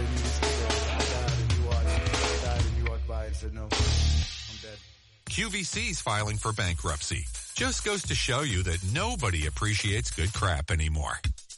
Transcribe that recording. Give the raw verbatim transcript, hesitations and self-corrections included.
and you was there. I died and you watched. I died and you walked by and said, no, I'm dead. Q V C's filing for bankruptcy. Just goes to show you that nobody appreciates good crap anymore.